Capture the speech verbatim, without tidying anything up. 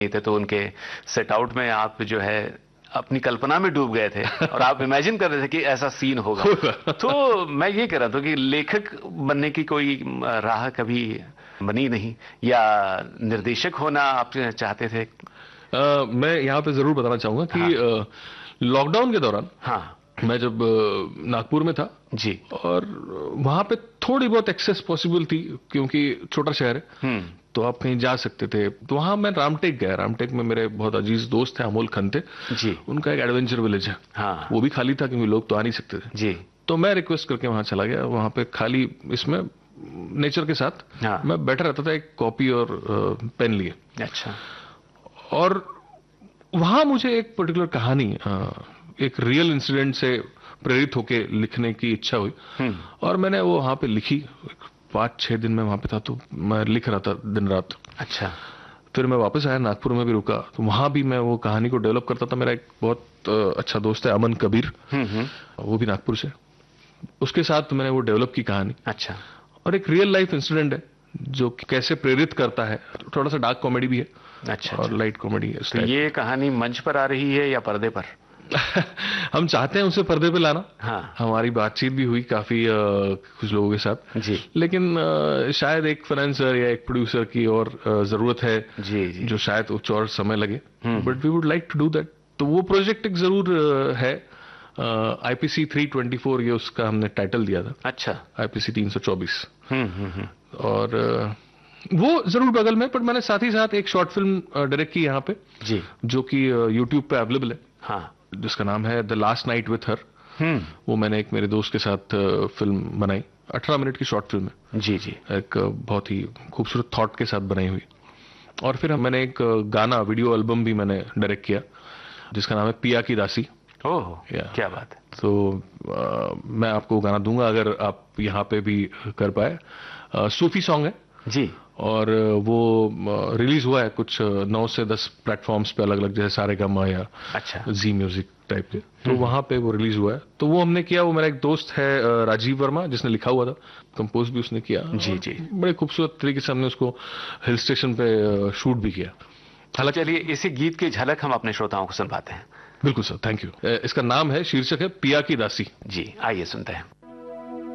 थे तो उनके सेट आउट में आप जो है अपनी कल्पना में डूब गए थे और आप इमेजिन कर रहे थे कि ऐसा सीन होगा। तो मैं ये कह रहा था कि लेखक बनने की कोई राह कभी बनी नहीं, या निर्देशक होना आप चाहते थे? आ, मैं यहाँ पे जरूर बताना चाहूंगा कि हाँ। लॉकडाउन के दौरान हाँ मैं जब नागपुर में था जी, और वहां पे थोड़ी बहुत एक्सेस पॉसिबल थी क्योंकि छोटा शहर है, तो आप कहीं जा सकते थे। तो वहां मैं रामटेक गया। रामटेक में मेरे बहुत अजीज दोस्त थे, अमोल खन्ते जी, उनका एक एडवेंचर विलेज है। हाँ। वो भी खाली था क्योंकि लोग तो आ नहीं सकते थे जी। तो मैं रिक्वेस्ट करके वहां चला गया। वहां पे खाली इसमें नेचर के साथ हाँ। मैं बैठा रहता था, एक कॉपी और पेन लिए। अच्छा। और वहां मुझे एक पर्टिकुलर कहानी, एक रियल इंसिडेंट से प्रेरित होके लिखने की इच्छा हुई और मैंने वो वहां पे लिखी। पाँच छह दिन में वहां पे था तो मैं लिख रहा था दिन रात। अच्छा। फिर मैं वापस आया, नागपुर में भी रुका, तो वहां भी मैं वो कहानी को डेवलप करता था। मेरा एक बहुत अच्छा दोस्त है अमन कबीर, वो भी नागपुर से, उसके साथ मैंने वो डेवलप की कहानी। अच्छा। और एक रियल लाइफ इंसिडेंट है जो कैसे प्रेरित करता है। थोड़ा सा डार्क कॉमेडी भी है। अच्छा। और लाइट कॉमेडी है। तो ये कहानी मंच पर आ रही है या पर्दे पर? हम चाहते हैं उसे पर्दे पे लाना। हाँ। हमारी बातचीत भी हुई काफी आ, कुछ लोगों के साथ जी, लेकिन आ, शायद एक फाइनेंसर या एक प्रोड्यूसर की और आ, जरूरत है जी, जी, जो शायद कुछ और समय लगे, but we would like to do that. तो वो प्रोजेक्ट एक जरूर है। आईपीसी तीन सौ चौबीस ये उसका हमने टाइटल दिया था। अच्छा। आईपीसी तीन सौ चौबीस। और आ, वो जरूर बगल में, पर मैंने साथ ही साथ एक शॉर्ट फिल्म डायरेक्ट की यहाँ पे जी, जो कि यूट्यूब पे अवेलेबल है। हाँ। जिसका नाम है the last night with her. वो मैंने एक मेरे दोस्त के साथ फिल्म बनाई, अठारह मिनट की शॉर्ट फिल्म है जी जी, एक बहुत ही खूबसूरत थॉट के साथ बनाई हुई। और फिर मैंने एक गाना वीडियो एल्बम भी मैंने डायरेक्ट किया जिसका नाम है पिया की दासी। ओह क्या बात है। तो आ, मैं आपको गाना दूंगा अगर आप यहाँ पे भी कर पाए। सूफी सॉन्ग है जी, और वो रिलीज हुआ है कुछ नौ से दस प्लेटफॉर्म्स पे अलग अलग, जैसे सारेगामा या अच्छा जी म्यूजिक टाइप के, तो वहां पे वो रिलीज हुआ है। तो वो हमने किया। वो मेरा एक दोस्त है राजीव वर्मा जिसने लिखा हुआ था, कंपोज भी उसने किया जी जी, बड़े खूबसूरत तरीके से हमने उसको हिल स्टेशन पे शूट भी किया। हालांकि चलिए इसी गीत की झलक हम अपने श्रोताओं को सुनवाते हैं। बिल्कुल सर, थैंक यू। इसका नाम है, शीर्षक है पिया की दासी। जी आइए सुनते हैं।